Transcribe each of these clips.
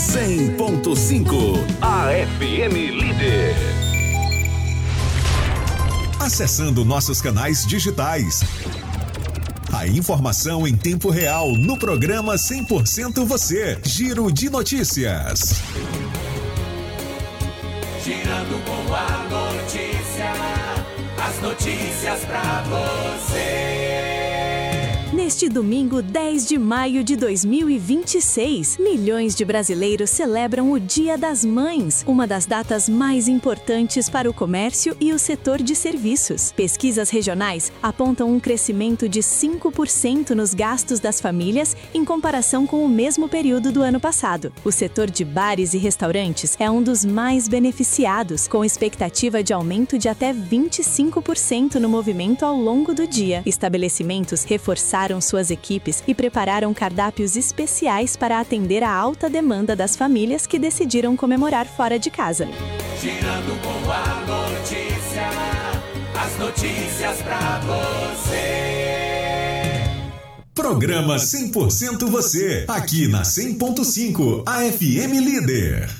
100.5, a FM Líder. Acessando nossos canais digitais. A informação em tempo real no programa 100% Você. Giro de notícias. Girando com a notícia, as notícias pra você. Neste domingo, 10 de maio de 2026, milhões de brasileiros celebram o Dia das Mães, uma das datas mais importantes para o comércio e o setor de serviços. Pesquisas regionais apontam um crescimento de 5% nos gastos das famílias em comparação com o mesmo período do ano passado. O setor de bares e restaurantes é um dos mais beneficiados, com expectativa de aumento de até 25% no movimento ao longo do dia. Estabelecimentos reforçaram suas equipes e prepararam cardápios especiais para atender a alta demanda das famílias que decidiram comemorar fora de casa. Girando com a notícia, as notícias pra você. Programa 100% Você, aqui na 100.5, a FM Líder.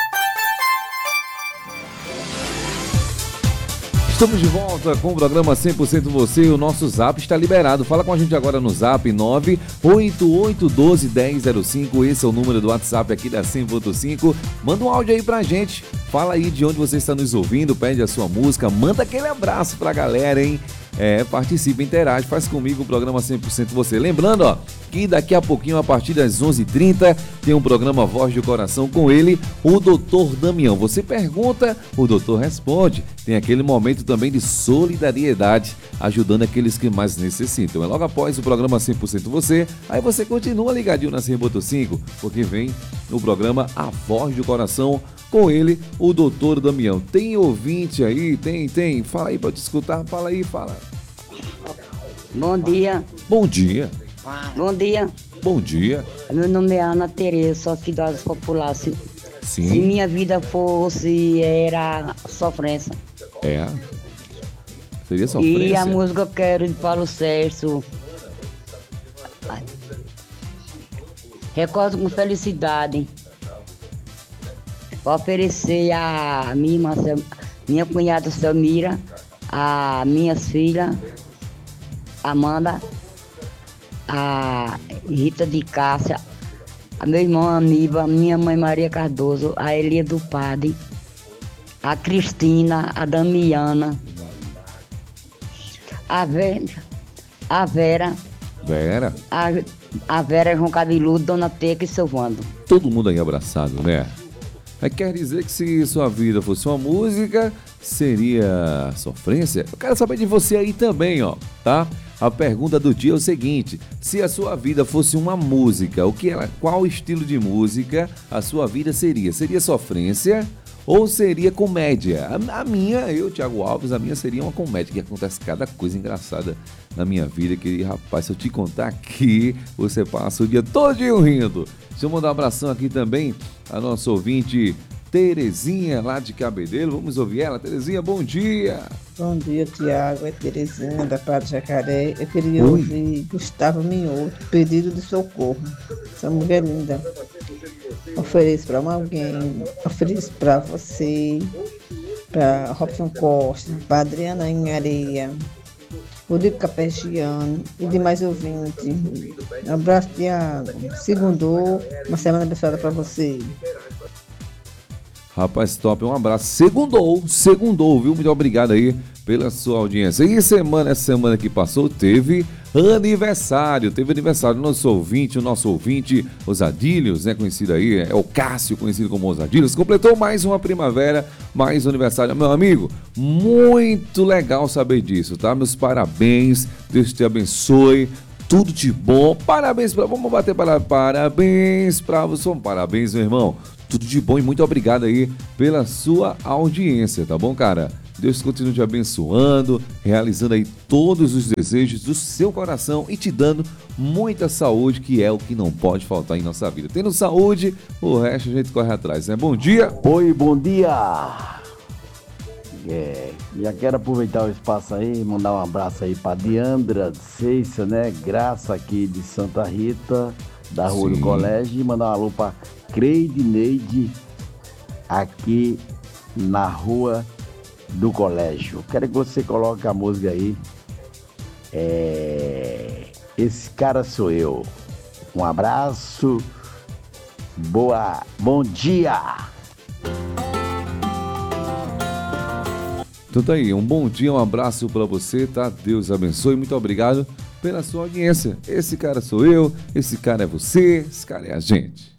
Estamos de volta com o programa 100% Você. O nosso zap está liberado. Fala com a gente agora no zap 988121005. Esse é o número do WhatsApp aqui da 100.5. Manda um áudio aí pra gente. Fala aí de onde você está nos ouvindo, pede a sua música, manda aquele abraço pra galera, hein? Participa, interage, faz comigo o programa 100% Você. Lembrando, ó, que daqui a pouquinho, a partir das 11h30, tem um programa Voz do Coração com ele, o Dr. Damião. Você pergunta, o doutor responde. Tem aquele momento também de solidariedade, ajudando aqueles que mais necessitam. É logo após o programa 100% Você, aí você continua ligadinho na 100.5, porque vem o programa A Voz do Coração com ele, o doutor Damião. Tem ouvinte aí? Tem. Fala aí pra te escutar, fala aí, fala. Bom dia. Bom dia. Bom dia. Bom dia. Meu nome é Ana Tereza, sou aqui das Populares. Sim. Se minha vida era sofrência. Seria sofrência. E a música eu quero de Paulo Sérgio. Recordo com felicidade. Vou oferecer a minha irmã, minha cunhada Samira, a minhas filhas, Amanda, a Rita de Cássia, a meu irmão Aníbal, a minha mãe Maria Cardoso, a Elia do Padre, a Cristina, a Damiana, a Vera, a Vera João Cabeludo, Dona Teca e Silvando. Todo mundo aí abraçado, né? Quer dizer que se sua vida fosse uma música, seria sofrência? Eu quero saber de você aí também, ó, tá? A pergunta do dia é o seguinte: se a sua vida fosse uma música, qual estilo de música a sua vida seria? Seria sofrência ou seria comédia? A minha, Thiago Alves, a minha seria uma comédia, que acontece cada coisa engraçada na minha vida, que, rapaz, se eu te contar aqui, você passa o dia todinho rindo. Deixa eu mandar um abração aqui também a nossa ouvinte Terezinha, lá de Cabedelo. Vamos ouvir ela. Terezinha, bom dia. Bom dia, Tiago. É Terezinha, da Praia do Jacaré. Eu queria ouvir Gustavo Minhoto, Pedido de Socorro. Essa mulher linda. Ofereço para alguém, ofereço para você, para Robson Costa, para Adriana Inhareia, Rodrigo Capegiano e demais ouvintes. Um abraço, Tiago. Segundou, uma semana abençoada para você. Rapaz, top, um abraço. Segundou, viu? Muito obrigado aí pela sua audiência. E essa semana que passou, teve aniversário do nosso ouvinte, Osadílios, né? Conhecido aí, é o Cássio, conhecido como Osadílios. Completou mais uma primavera, mais um aniversário. Meu amigo, muito legal saber disso, tá? Meus parabéns, Deus te abençoe. Tudo de bom, vamos bater parabéns pra você, parabéns, meu irmão. Tudo de bom e muito obrigado aí pela sua audiência, tá bom, cara? Deus continue te abençoando, realizando aí todos os desejos do seu coração e te dando muita saúde, que é o que não pode faltar em nossa vida. Tendo saúde, o resto a gente corre atrás, né? Bom dia! Oi, bom dia! Já quero aproveitar o espaço aí, mandar um abraço aí pra Diandra Seixas, né? Graça aqui de Santa Rita, da rua Sim. do colégio, e mandar um alô pra Creide Neide, aqui na rua do colégio. Quero que você coloque a música aí. Esse cara sou eu. Um abraço. Bom dia. Então tá aí, um bom dia, um abraço pra você, tá? Deus abençoe, muito obrigado pela sua audiência. Esse cara sou eu, esse cara é você, esse cara é a gente.